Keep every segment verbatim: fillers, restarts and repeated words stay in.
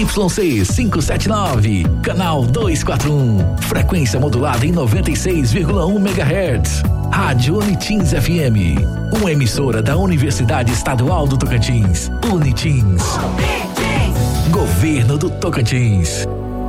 Y C quinhentos e setenta e nove, canal duzentos e quarenta e um, frequência modulada em noventa e seis vírgula um megahertz. Rádio Unitins F M, uma emissora da Universidade Estadual do Tocantins. Unitins. Governo do Tocantins.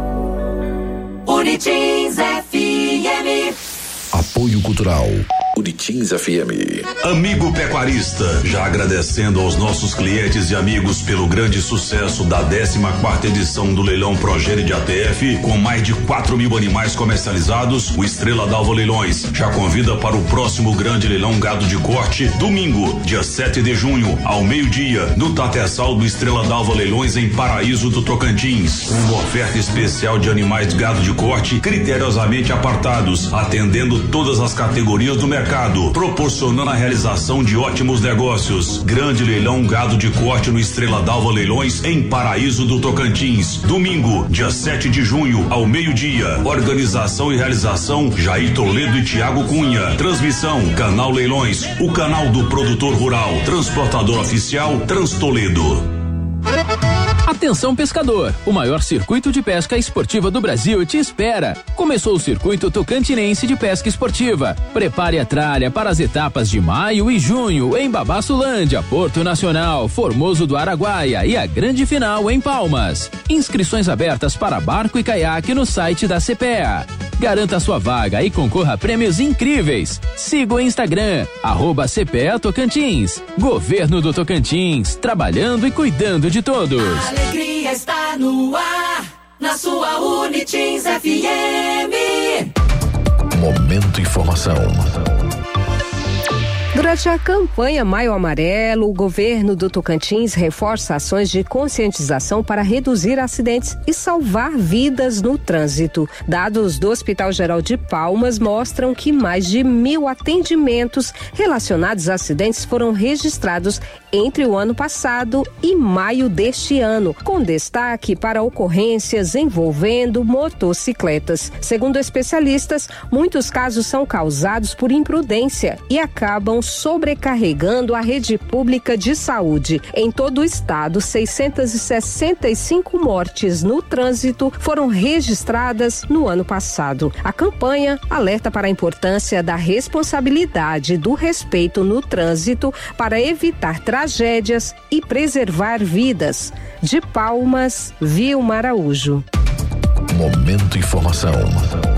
Unitins F M. Apoio Cultural. Unitins F M. Amigo pecuarista, já agradecendo aos nossos clientes e amigos pelo grande sucesso da décima quarta edição do Leilão Progênie de A T F, com mais de quatro mil animais comercializados, o Estrela d'Alva Leilões já convida para o próximo grande leilão gado de corte, domingo, dia sete de junho, ao meio-dia, no Tateçal do Estrela d'Alva Leilões, em Paraíso do Tocantins, com uma oferta especial de animais de gado de corte criteriosamente apartados, atendendo todas as categorias do mercado. Mercado, proporcionando a realização de ótimos negócios. Grande leilão gado de corte no Estrela d'Alva Leilões, em Paraíso do Tocantins. Domingo, dia sete de junho, ao meio-dia. Organização e realização Jair Toledo e Tiago Cunha. Transmissão Canal Leilões, o canal do produtor rural. Transportador oficial Transtoledo. Atenção pescador, o maior circuito de pesca esportiva do Brasil te espera. Começou o circuito tocantinense de pesca esportiva. Prepare a tralha para as etapas de maio e junho em Babaçulândia, Porto Nacional, Formoso do Araguaia e a grande final em Palmas. Inscrições abertas para barco e caiaque no site da C P E A. Garanta sua vaga e concorra a prêmios incríveis. Siga o Instagram, arroba C P E A Tocantins. Governo do Tocantins, trabalhando e cuidando de todos. A alegria está no ar, na sua Unitins F M. Momento Informação. Durante a campanha Maio Amarelo, o governo do Tocantins reforça ações de conscientização para reduzir acidentes e salvar vidas no trânsito. Dados do Hospital Geral de Palmas mostram que mais de mil atendimentos relacionados a acidentes foram registrados entre o ano passado e maio deste ano, com destaque para ocorrências envolvendo motocicletas. Segundo especialistas, muitos casos são causados por imprudência e acabam sobrecarregando a rede pública de saúde. Em todo o estado, seiscentas e sessenta e cinco mortes no trânsito foram registradas no ano passado. A campanha alerta para a importância da responsabilidade e do respeito no trânsito para evitar tragédias e preservar vidas. De Palmas, Vilma Araújo. Momento Informação.